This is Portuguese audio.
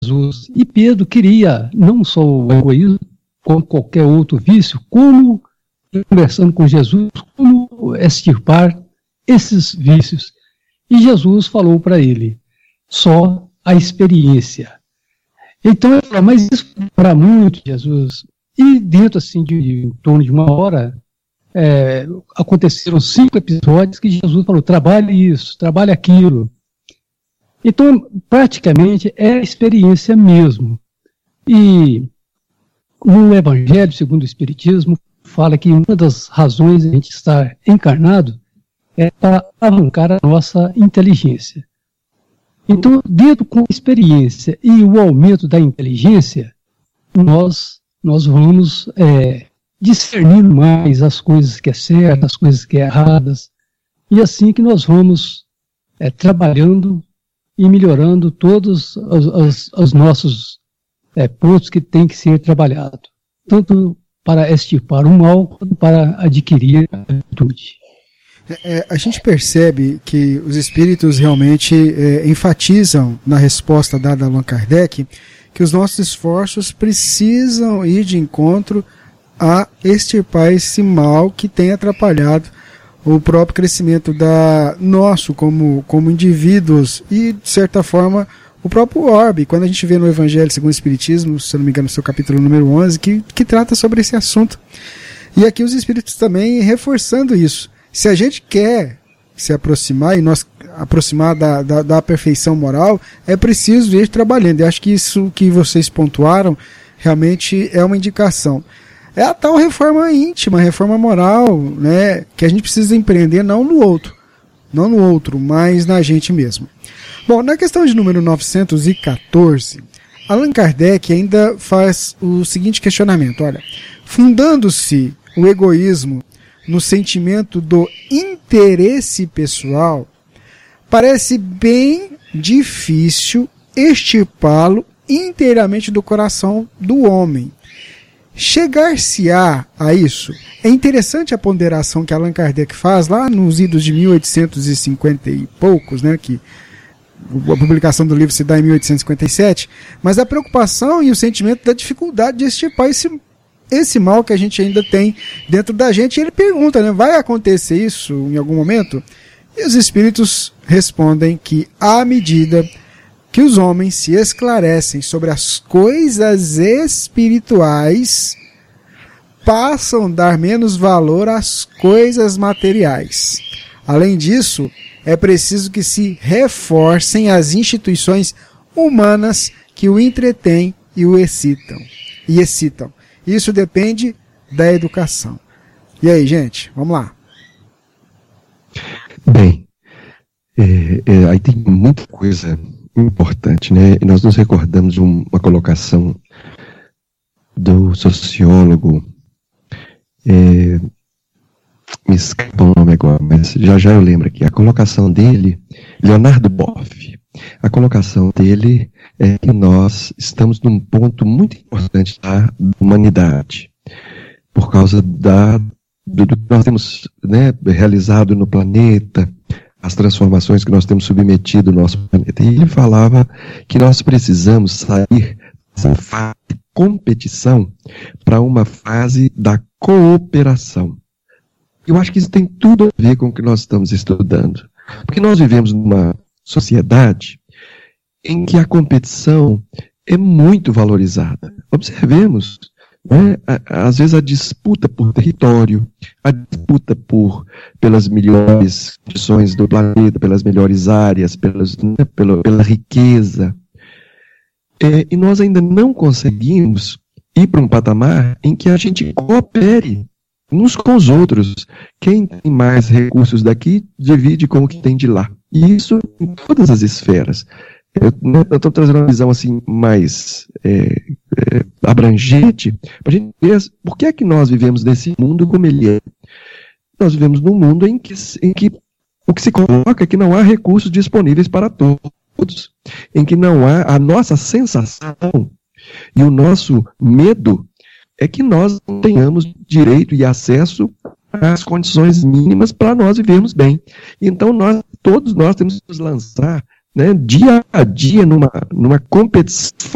Jesus. E Pedro queria não só o egoísmo, como qualquer outro vício, como, conversando com Jesus, como extirpar esses vícios. E Jesus falou para ele, só a experiência. Então ele falou, mas isso para muito, Jesus. E dentro assim de em torno de 1 hora, aconteceram 5 episódios que Jesus falou, trabalhe isso, trabalhe aquilo. Então, praticamente, é a experiência mesmo. E no Evangelho, segundo o Espiritismo, fala que uma das razões de a gente estar encarnado é para alavancar a nossa inteligência. Então, dentro com a experiência e o aumento da inteligência, nós vamos discernir mais as coisas que é certo, as coisas que é erradas, e assim que nós vamos trabalhando e melhorando todos os nossos pontos que tem que ser trabalhado, tanto para extirpar o mal, quanto para adquirir a virtude. A gente percebe que os espíritos realmente enfatizam na resposta dada a Allan Kardec que os nossos esforços precisam ir de encontro a extirpar esse mal que tem atrapalhado o próprio crescimento nosso como indivíduos e, de certa forma, o próprio orbe. Quando a gente vê no Evangelho segundo o Espiritismo, se eu não me engano, no seu capítulo número 11, que trata sobre esse assunto. E aqui os espíritos também reforçando isso. Se a gente quer se aproximar e nós aproximar da perfeição moral, é preciso ir trabalhando. Eu acho que isso que vocês pontuaram realmente é uma indicação. É a tal reforma íntima, reforma moral, né, que a gente precisa empreender não no outro, mas na gente mesmo. Bom, na questão de número 914, Allan Kardec ainda faz o seguinte questionamento, olha, fundando-se o egoísmo no sentimento do interesse pessoal, parece bem difícil extirpá-lo inteiramente do coração do homem. Chegar-se-á a isso? É interessante a ponderação que Allan Kardec faz lá nos idos de 1850 e poucos, né, que a publicação do livro se dá em 1857, mas a preocupação e o sentimento da dificuldade de extirpar esse mal que a gente ainda tem dentro da gente. E ele pergunta, né, vai acontecer isso em algum momento? E os espíritos respondem que, à medida que os homens se esclarecem sobre as coisas espirituais, passam a dar menos valor às coisas materiais. Além disso, é preciso que se reforcem as instituições humanas que o entretêm e o excitam. Isso depende da educação. E aí, gente, vamos lá. Bem, aí tem muita coisa importante, né? Nós nos recordamos de uma colocação do sociólogo, me escapa o nome agora, mas já eu lembro aqui, a colocação dele, Leonardo Boff, a colocação dele é que nós estamos num ponto muito importante da humanidade, por causa do que nós temos, né, realizado no planeta, as transformações que nós temos submetido no nosso planeta. E ele falava que nós precisamos sair dessa fase de competição para uma fase da cooperação. Eu acho que isso tem tudo a ver com o que nós estamos estudando. Porque nós vivemos numa sociedade em que a competição é muito valorizada. Observemos, né, às vezes a disputa por território, a disputa pelas melhores condições do planeta, pelas melhores áreas, pela riqueza. E nós ainda não conseguimos ir para um patamar em que a gente coopere uns com os outros. Quem tem mais recursos daqui, divide com o que tem de lá. E isso em todas as esferas. Eu estou trazendo uma visão assim mais abrangente para a gente ver por que é que nós vivemos nesse mundo como ele é. Nós vivemos num mundo em que o que se coloca é que não há recursos disponíveis para todos, em que não há a nossa sensação e o nosso medo é que nós não tenhamos direito e acesso às condições mínimas para nós vivermos bem. Então todos nós temos que nos lançar, né, dia a dia numa competição